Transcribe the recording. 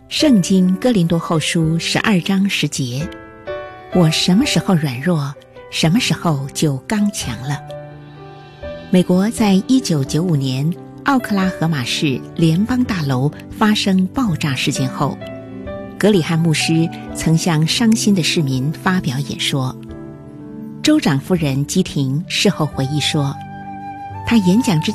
圣经哥林多后书12章10节，我什么时候软弱，什么时候就刚强了。美国在1995年奥克拉荷马市联邦大楼发生爆炸事件后，格里汉牧师曾向伤心的市民发表演说。州长夫人基廷事后回忆说，他演讲之